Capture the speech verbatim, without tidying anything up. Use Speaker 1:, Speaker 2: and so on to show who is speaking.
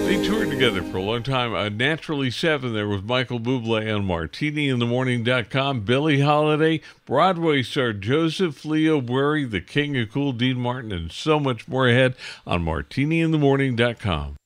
Speaker 1: They toured together for a long time. Uh, Naturally Seven there with Michael Bublé on Martini In The Morning dot com. Billie Holiday, Broadway star Joseph Leo Bury, the King of Cool, Dean Martin, and so much more ahead on Martini In The Morning dot com.